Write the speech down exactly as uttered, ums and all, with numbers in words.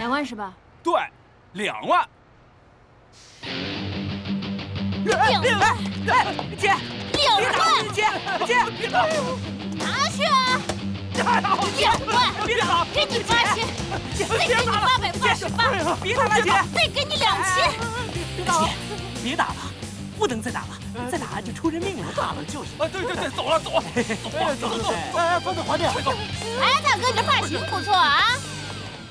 两万是吧？ 对，两万。 两万， 姐， 两万， 姐姐，别打！ 拿去啊！两万， 别打！ 给你八千，再给你八百八十八， 别打了，姐！ 再给你两千。 姐，别打了，不能再打了，再打就出人命了。 打了就是。啊，对对对，走了走了，走了走了走了。 哎，放子还点。 哎，大哥，你的发型不错啊。